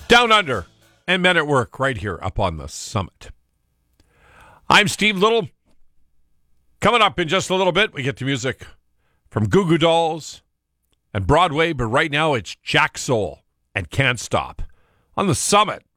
Down Under and Men at Work right here up on the summit. I'm Steve Little. Coming up in just a little bit, we get to music from Goo Goo Dolls and Broadway, but right now it's Jack Soul and Can't Stop on the summit.